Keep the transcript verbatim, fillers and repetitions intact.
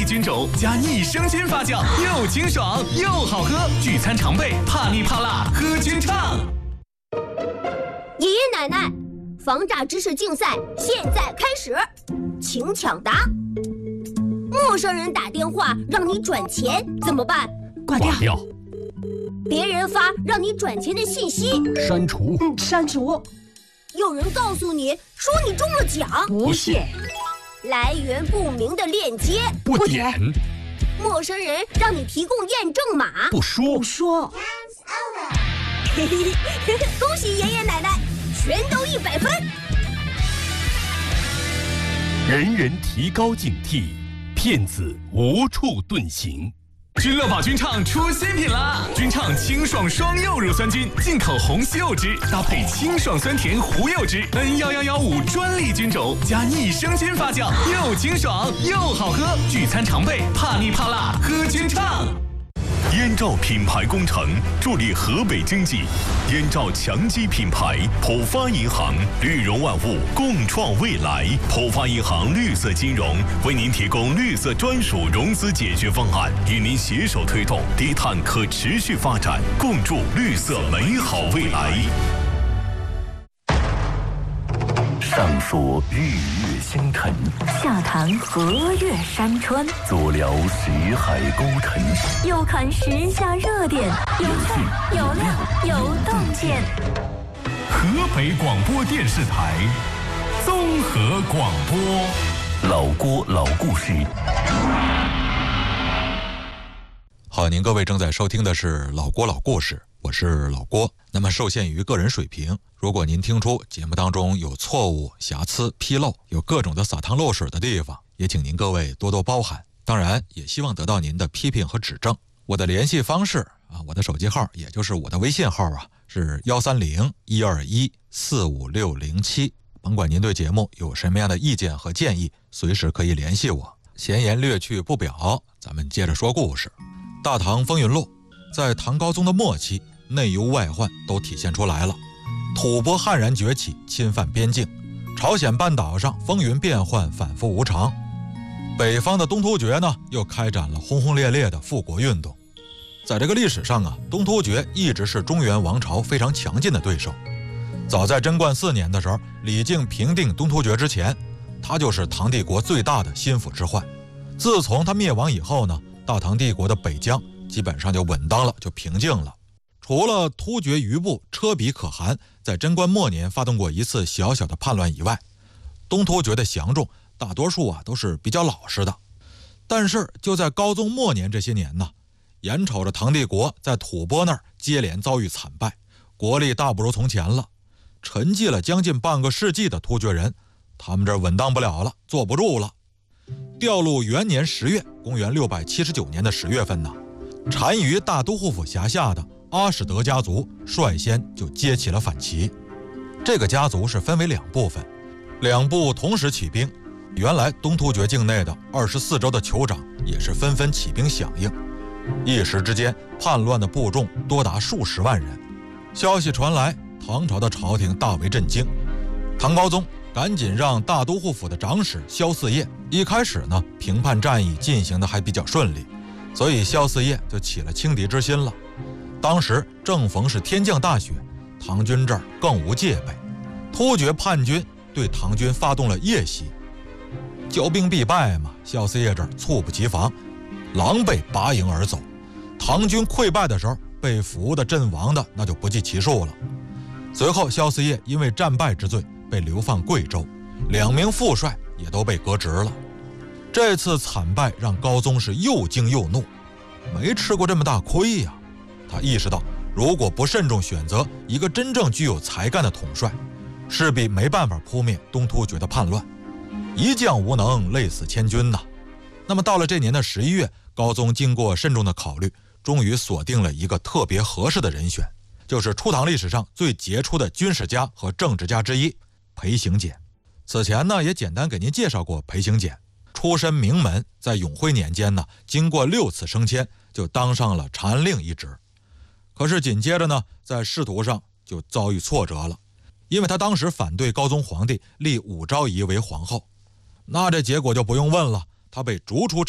粒菌种加益生菌发酵，又清爽又好喝，聚餐常备，怕腻怕辣喝菌畅。 爷爷奶奶，防诈知识竞赛现在开始，请抢答。陌生人打电话让你转钱怎么办？ 挂掉。 挂掉。 别人发让你转钱的信息， 删除。 嗯，删除。 有人告诉你说你中了奖， 不信。 来源不明的链接， 不点。 陌生人让你提供验证码， 不说。 不说。 嘿嘿嘿，恭喜爷爷奶奶，全都一百分。 人人提高警惕，骗子无处遁形。 君乐宝菌畅出新品啦！菌畅清爽双柚乳酸菌，进口红西柚汁，搭配清爽酸甜胡柚汁 N 一一一五专利菌种加益生菌发酵，又清爽又好喝，聚餐常备，怕腻怕辣喝菌畅。 燕赵品牌工程助力河北经济，燕赵强基品牌，浦发银行，绿融万物，共创未来。浦发银行绿色金融为您提供绿色专属融资解决方案，与您携手推动低碳可持续发展，共筑绿色美好未来。 上说日月星辰， 下谈河岳山川， 左聊识海沟沉， 右看时下热点，有趣有料有洞见。 河北广播电视台综合广播， 老郭老故事。 好，您各位正在收听的是老郭老故事，我是老郭。那么受限于个人水平，如果您听出节目当中有错误、瑕疵、纰漏，有各种的洒汤漏水的地方，也请您各位多多包涵。当然也希望得到您的批评和指正。我的联系方式啊，我的手机号也就是我的微信号啊，是幺三零一二一四五六零七。甭管您对节目有什么样的意见和建议，随时可以联系我。闲言略去不表，咱们接着说故事。大唐风云录，在唐高宗的末期，内忧外患都体现出来了。吐蕃悍然崛起，侵犯边境，朝鲜半岛上风云变幻，反复无常。北方的东突厥呢，又开展了轰轰烈烈的复国运动。在这个历史上啊，东突厥一直是中原王朝非常强劲的对手。早在贞观四年的时候，李靖平定东突厥之前，他就是唐帝国最大的心腹之患。自从他灭亡以后呢，大唐帝国的北疆基本上就稳当了，就平静了。除了突厥余部车比可汗在贞观末年发动过一次小小的叛乱以外，东突厥的降众大多数啊都是比较老实的。但是就在高宗末年这些年呢，眼瞅着唐帝国在吐蕃那儿接连遭遇惨败，国力大不如从前了。沉寂了将近半个世纪的突厥人，他们这儿稳当不了了，坐不住了。调路元年十月，公元六百七十九年的十月份呢，单于大都护府辖下的阿史德家族率先就接起了反旗。这个家族是分为两部分，两部同时起兵。原来东突厥境内的二十四州的酋长也是纷纷起兵响应，一时之间叛乱的部众多达数十万人。消息传来，唐朝的朝廷大为震惊。唐高宗赶紧让大都护府的长史萧嗣业，一开始呢平叛战役进行的还比较顺利，所以萧嗣业就起了轻敌之心了。当时正逢是天降大雪，唐军这儿更无戒备，突厥叛军对唐军发动了夜袭。骄兵必败嘛，萧嗣业这儿猝不及防，狼狈拔营而走。唐军溃败的时候，被俘的阵亡的那就不计其数了。随后萧嗣业因为战败之罪被流放贵州，两名副帅也都被革职了。这次惨败让高宗是又惊又怒，没吃过这么大亏呀。他意识到，如果不慎重选择一个真正具有才干的统帅，势必没办法扑灭东突厥的叛乱。一将无能，累死千军呐。那么到了这年的十一月，高宗经过慎重的考虑，终于锁定了一个特别合适的人选，就是初唐历史上最杰出的军事家和政治家之一裴行俭。此前呢，也简单给您介绍过裴行俭，出身名门，在永徽年间呢，经过六次升迁，就当上了长安令一职。可是紧接着呢，在仕途上就遭遇挫折了，因为他当时反对高宗皇帝立武昭仪为皇后，那这结果就不用问了，他被逐出